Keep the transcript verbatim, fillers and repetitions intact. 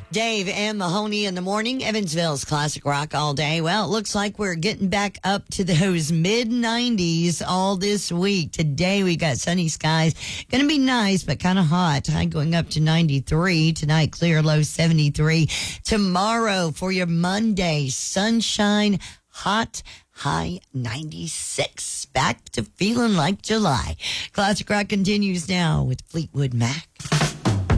Dave and Mahoney in the morning, Evansville's classic rock all day. Well, it looks like we're getting back up to those mid nineties all this week. Today we got sunny skies. Going to be nice, but kind of hot. High going up to ninety-three. Tonight, clear, low seventy-three. Tomorrow for your Monday, sunshine, hot, high ninety-six. Back to feeling like July. Classic rock continues now with Fleetwood Mac.